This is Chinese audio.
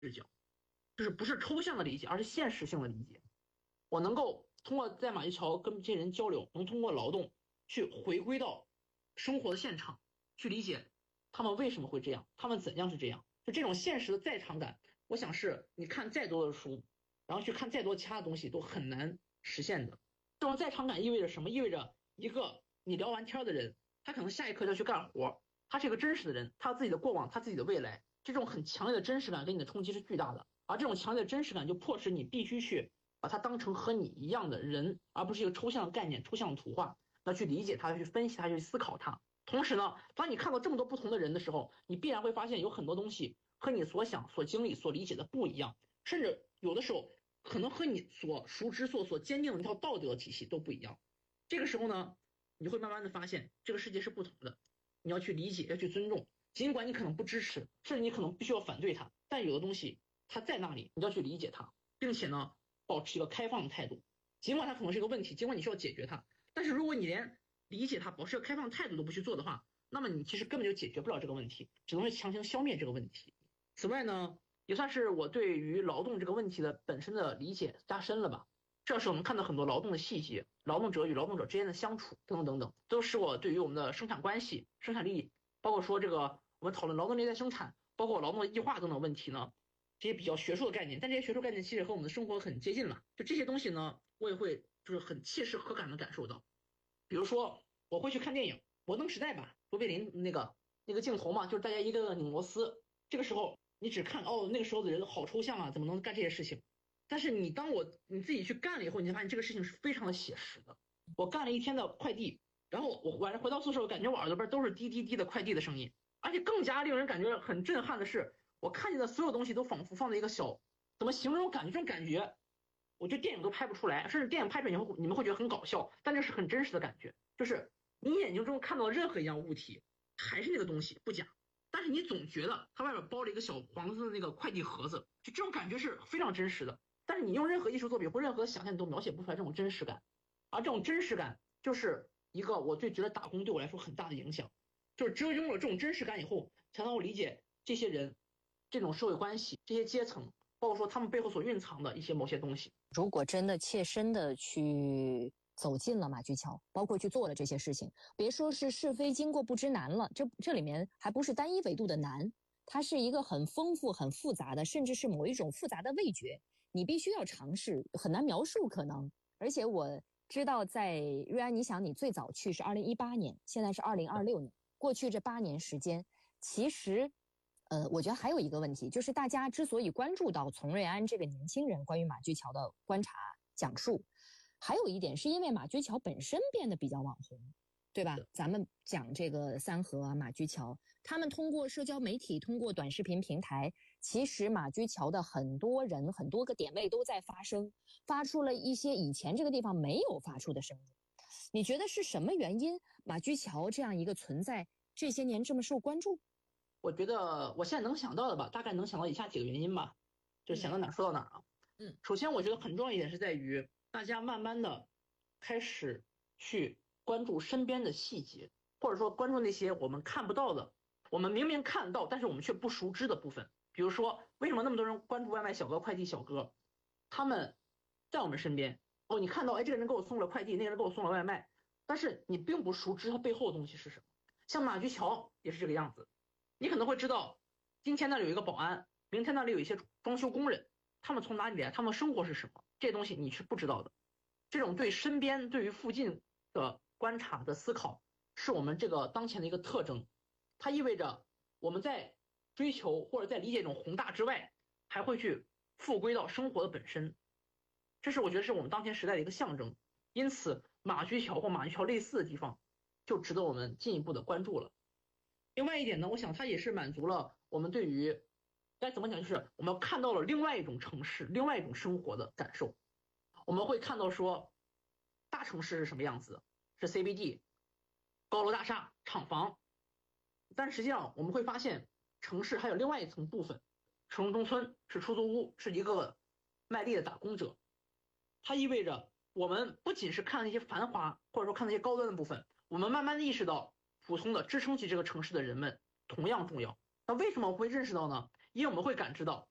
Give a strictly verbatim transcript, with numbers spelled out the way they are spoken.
视角，就是不是抽象的理解，而是现实性的理解。我能够通过在马驹桥跟这些人交流，能通过劳动去回归到生活的现场，去理解他们为什么会这样，他们怎样是这样。就这种现实的在场感，我想是你看再多的书，然后去看再多其他的东西都很难实现的。这种在场感意味着什么？意味着一个你聊完天的人，他可能下一刻就要去干活，他是一个真实的人，他有自己的过往，他自己的未来。这种很强烈的真实感给你的冲击是巨大的，而这种强烈的真实感就迫使你必须去把它当成和你一样的人，而不是一个抽象的概念、抽象的图画，那去理解它、去分析它、去思考它。同时呢，当你看到这么多不同的人的时候，你必然会发现有很多东西和你所想、所经历、所理解的不一样，甚至有的时候可能和你所熟知、所所坚定的那套道德体系都不一样。这个时候呢，你会慢慢的发现这个世界是不同的，你要去理解，要去尊重。尽管你可能不支持，甚至你可能必须要反对它，但有的东西它在那里，你要去理解它，并且呢，保持一个开放的态度。尽管它可能是一个问题，尽管你需要解决它，但是如果你连理解它、保持一个开放的态度都不去做的话，那么你其实根本就解决不了这个问题，只能是强行消灭这个问题。此外呢，也算是我对于劳动这个问题的本身的理解加深了吧。这是我们看到很多劳动的细节，劳动者与劳动者之间的相处等等等等，都使我对于我们的生产关系、生产力，包括说这个我们讨论劳动力在生产，包括劳动的异化等等问题呢，这些比较学术的概念，但这些学术概念其实和我们的生活很接近了。就这些东西呢，我也会就是很切实可感的感受到。比如说，我会去看电影《摩登时代》吧，卓别林那个那个镜头嘛，就是大家一个个拧螺丝。这个时候你只看哦，那个时候的人好抽象啊，怎么能干这些事情？但是你当我你自己去干了以后，你才发现这个事情是非常的写实的。我干了一天的快递，然后我晚上回到宿舍，我感觉我耳朵边都是滴滴滴的快递的声音。而且更加令人感觉很震撼的是，我看见的所有东西都仿佛放在一个小，怎么形容感觉？这种感觉，我觉得电影都拍不出来，甚至电影拍出来你会你们会觉得很搞笑，但这是很真实的感觉，就是你眼睛中看到的任何一样物体，还是那个东西不假，但是你总觉得它外边包了一个小黄色的那个快递盒子，就这种感觉是非常真实的。但是你用任何艺术作品或任何想象，你都描写不出来这种真实感，而这种真实感就是一个我对觉得打工对我来说很大的影响。就是只有拥有了这种真实感以后，才能够理解这些人、这种社会关系、这些阶层，包括说他们背后所蕴藏的一些某些东西。 如果真的切身的去走进了马驹桥，包括去做了这些事情，别说是是非经过不知难了，这这里面还不是单一维度的难，它是一个很丰富、很复杂的，甚至是某一种复杂的味觉，你必须要尝试，很难描述可能。而且我知道在瑞安，你想你最早去是二零一八年，现在是二零二六年。过去这八年时间，其实，呃，我觉得还有一个问题，就是大家之所以关注到从瑞安这个年轻人关于马驹桥的观察讲述，还有一点是因为马驹桥本身变得比较网红，对吧？咱们讲这个三河啊、马驹桥，他们通过社交媒体、通过短视频平台，其实马驹桥的很多人、很多个点位都在发声，发出了一些以前这个地方没有发出的声音。你觉得是什么原因马驹桥这样一个存在这些年这么受关注？ 我觉得我现在能想到的吧，大概能想到以下几个原因吧，就想到哪儿说到哪儿啊。嗯，首先我觉得很重要一点是在于大家慢慢的开始去关注身边的细节，或者说关注那些我们看不到的，我们明明看到但是我们却不熟知的部分。比如说为什么那么多人关注外卖小哥、快递小哥，他们在我们身边，哦，你看到哎这个人给我送了快递，那个人给我送了外卖，但是你并不熟知他背后的东西是什么。像马驹桥也是这个样子，你可能会知道今天那里有一个保安，明天那里有一些装修工人，他们从哪里来，他们生活是什么，这些东西你是不知道的。这种对身边对于附近的观察的思考是我们这个当前的一个特征，它意味着我们在追求或者在理解这种宏大之外，还会去复归到生活的本身，这是我觉得是我们当前时代的一个象征。因此马驹桥或马驹桥类似的地方就值得我们进一步的关注了。另外一点呢，我想它也是满足了我们对于该怎么讲，就是我们看到了另外一种城市、另外一种生活的感受。我们会看到说大城市是什么样子，是 C B D 高楼大厦、厂房，但实际上我们会发现城市还有另外一层部分，城中村是出租屋，是一个卖力的打工者。它意味着我们不仅是看那些繁华或者说看那些高端的部分，我们慢慢的意识到普通的支撑起这个城市的人们同样重要。那为什么我会认识到呢？因为我们会感知到